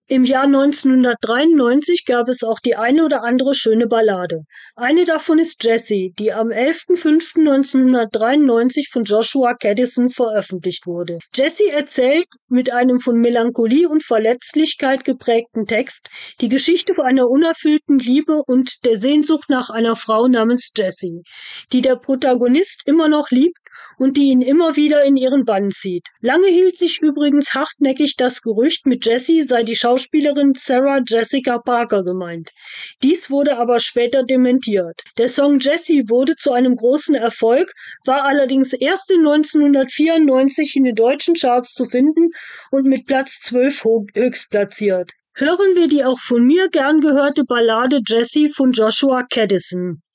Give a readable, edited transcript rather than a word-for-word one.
Im Jahr 1993 gab es auch die eine oder andere schöne Ballade. Eine davon ist Jessie, die am 11.05.1993 von Joshua Caddison veröffentlicht wurde. Jessie erzählt mit einem von Melancholie und Verletzlichkeit geprägten Text die Geschichte von einer unerfüllten Liebe und der Sehnsucht nach einer Frau namens Jessie, die der Protagonist immer noch liebt und die ihn immer wieder in ihren Bann zieht. Lange hielt sich übrigens hartnäckig das Gerücht, mit Jessie sei die Schauspielerin Sarah Jessica Parker gemeint. Dies wurde aber später dementiert. Der Song Jessie wurde zu einem großen Erfolg, war allerdings erst in 1994 in den deutschen Charts zu finden und mit Platz 12 höchstplatziert. Hören wir die auch von mir gern gehörte Ballade Jessie von Joshua Caddison.